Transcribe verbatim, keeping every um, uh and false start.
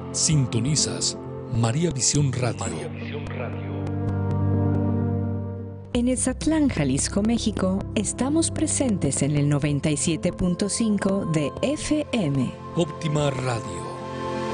Sintonizas María Visión Radio. María Visión Radio. En Etzatlán, Jalisco, México, estamos presentes en el noventa y siete punto cinco de F M. Óptima Radio.